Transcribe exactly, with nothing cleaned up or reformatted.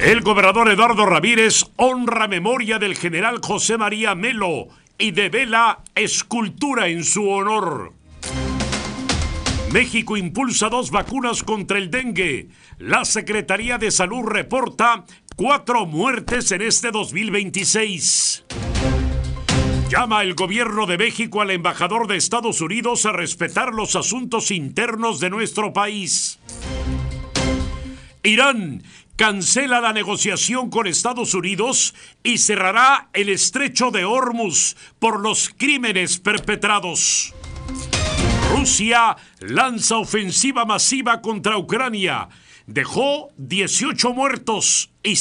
El gobernador Eduardo Ramírez honra memoria del general José María Melo y devela escultura en su honor. México impulsa dos vacunas contra el dengue. La Secretaría de Salud reporta cuatro muertes en este dos mil veintiséis. Llama el gobierno de México al embajador de Estados Unidos a respetar los asuntos internos de nuestro país. Irán cancela la negociación con Estados Unidos y cerrará el estrecho de Hormuz por los crímenes perpetrados. Rusia lanza ofensiva masiva contra Ucrania. Dejó dieciocho muertos y